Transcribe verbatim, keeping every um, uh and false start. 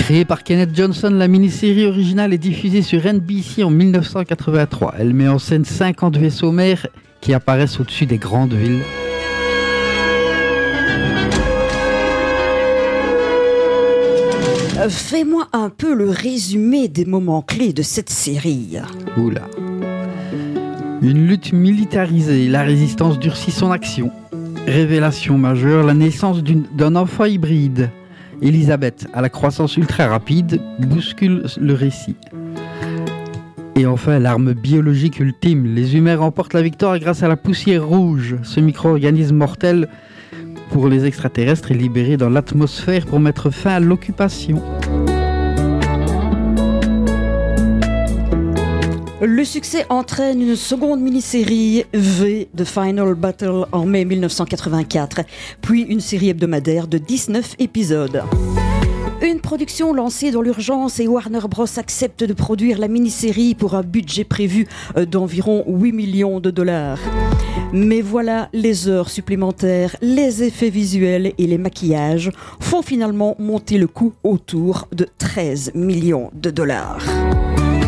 Créée par Kenneth Johnson, la mini-série originale est diffusée sur N B C en dix-neuf cent quatre-vingt-trois. Elle met en scène cinquante vaisseaux mers qui apparaissent au-dessus des grandes villes. Fais-moi un peu le résumé des moments clés de cette série. Oula. Une lutte militarisée, la résistance durcit son action. Révélation majeure, la naissance d'une, d'un enfant hybride. Elisabeth, à la croissance ultra rapide, bouscule le récit. Et enfin, l'arme biologique ultime. Les humains remportent la victoire grâce à la poussière rouge. Ce micro-organisme mortel pour les extraterrestres est libéré dans l'atmosphère pour mettre fin à l'occupation. Le succès entraîne une seconde mini-série, V, The Final Battle, en mai dix-neuf cent quatre-vingt-quatre, puis une série hebdomadaire de dix-neuf épisodes. Une production lancée dans l'urgence et Warner Bros accepte de produire la mini-série pour un budget prévu d'environ huit millions de dollars. Mais voilà, les heures supplémentaires, les effets visuels et les maquillages font finalement monter le coût autour de treize millions de dollars.